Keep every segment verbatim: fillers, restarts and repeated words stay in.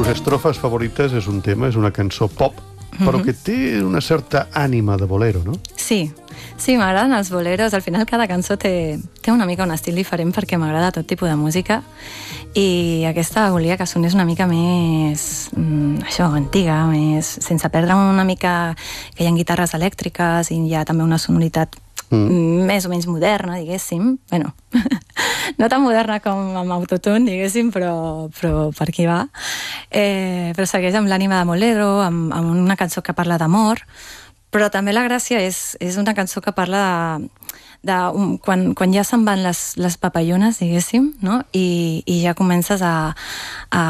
tus estrofes favorites és un tema, és una cançó pop, però que té una certa ànima de bolero, no? Sí, sí, m'agraden els boleros. Al final cada cançó té, té una mica un estil diferent perquè m'agrada tot tipus de música i aquesta volia que sonés una mica més, mm, això, antiga, més, sense perdre una mica que hi ha guitarres elèctriques i hi ha també una sonoritat mm. més o menys moderna, diguéssim. Bueno, no tan moderna com amb autotune, diguéssim, però, però per aquí va. Eh, però segueix amb l'ànima de bolero, amb, amb una cançó que parla d'amor, però també la gràcia és, és una cançó que parla de, de un, quan, quan ja se'n van les, les papallones, diguéssim, no? I, i ja comences a, a,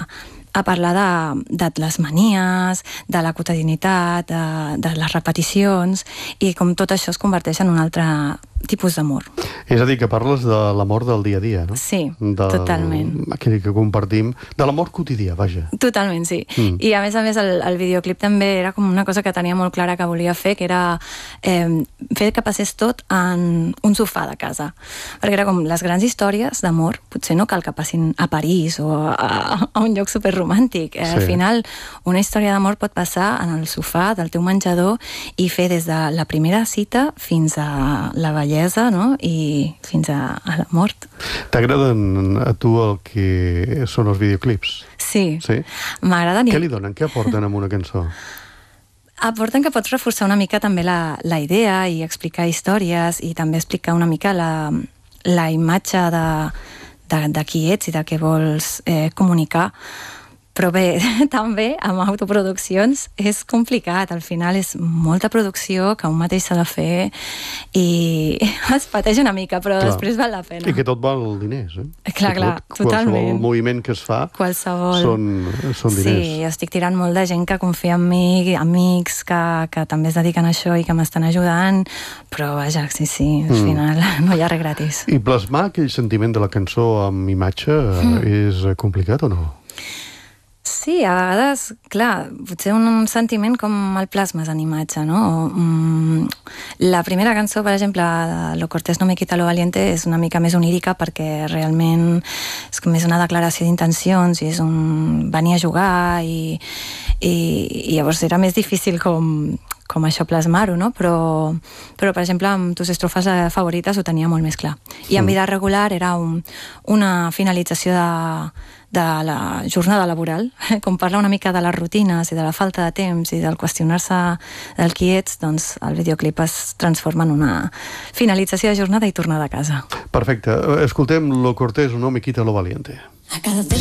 a parlar de, de les manies, de la quotidianitat, de, de les repeticions, i com tot això es converteix en un altre tipus d'amor. És a dir, que parles de l'amor del dia a dia, no? Sí, del, totalment. Aquell que compartim, de l'amor quotidià, vaja. Totalment, sí. Mm. I a més a més el, el videoclip també era com una cosa que tenia molt clara que volia fer, que era eh, fer que passés tot en un sofà de casa. Perquè era com les grans històries d'amor, potser no cal que passin a París o a, a un lloc superromàntic. Eh, sí. Al final, una història d'amor pot passar en el sofà del teu menjador i fer des de la primera cita fins a la bellesa, no? I fins a, a la mort. T'agraden a tu el que són els videoclips? Sí, sí? M'agraden. Què li donen? Què aporten amb una cançó? Aporten que pots reforçar una mica també la, la idea i explicar històries i també explicar una mica la, la imatge de, de, de qui ets i de què vols eh, comunicar. Però bé, també amb autoproduccions és complicat. Al final és molta producció que un mateix s'ha de fer i es pateix una mica, però clar, després val la pena. I que tot val diners, eh? Clar, clar, tot, totalment. Qualsevol moviment que es fa qualsevol... són, són diners. Sí, jo estic tirant molt de gent que confia en mi, amics que, que també es dediquen a això i que m'estan ajudant, però vaja, sí, sí, al mm. final no hi ha res gratis. I plasmar aquell sentiment de la cançó amb imatge mm. és complicat o no? Sí, a vegades, clar, potser un sentiment com el plasmes en imatge, no? La primera cançó, per exemple, Lo cortés no me quita lo valiente, és una mica més onírica perquè realment és com més una declaració d'intencions i és un venir a jugar i, i, i llavors era més difícil com, com això plasmar-ho, no? Però, però, per exemple, amb tus estrofes favorites ho tenia molt més clar. I en vida regular era un, una finalització de de la jornada laboral, com parla una mica de les rutines i de la falta de temps i del qüestionar-se del qui ets, doncs el videoclip es transforma en una finalització de jornada i tornada a casa. Perfecte. Escoltem Lo cortés no me quita lo valiente.